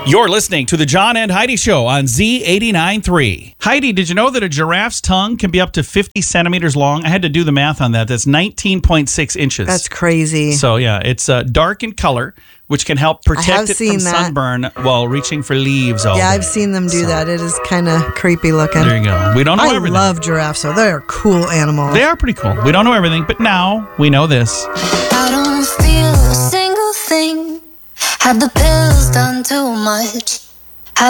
You're listening to the John and Heidi Show on Z89.3. Heidi, did you know that a giraffe's tongue can be up to 50 centimeters long? I had to do the math on that. That's 19.6 inches. That's crazy. So, yeah, it's dark in color, which can help protect it from sunburn while reaching for leaves all day. I've seen them do that. It is kind of creepy looking. There you go. We don't know everything. I love giraffes, so they're cool animals. They are pretty cool. We don't know everything, but now we know this. I don't feel a single thing. Had the pills done too much?